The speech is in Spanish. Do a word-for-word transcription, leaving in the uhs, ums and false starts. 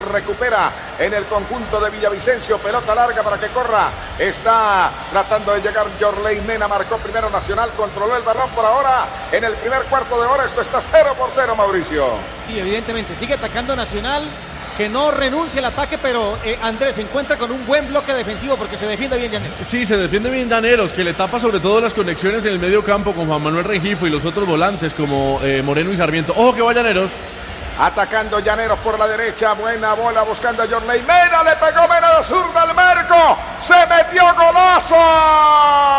recupera en el conjunto de Villavicencio, pelota larga para que corra, está tratando de llegar Yorley Mena, marcó primero Nacional, controló el balón por ahora en el primer cuarto de hora, esto está cero por cero, Mauricio. Sí, evidentemente, sigue atacando Nacional, que no renuncia al ataque, pero eh, Andrés se encuentra con un buen bloque defensivo porque se defiende bien Llaneros. Sí, se defiende bien Llaneros, que le tapa sobre todo las conexiones en el medio campo con Juan Manuel Rengifo y los otros volantes como eh, Moreno y Sarmiento. Ojo que va Llaneros. Atacando Llaneros por la derecha, buena bola buscando a Yorley Mena, le pegó Mena de zurda al marco, se metió golazo.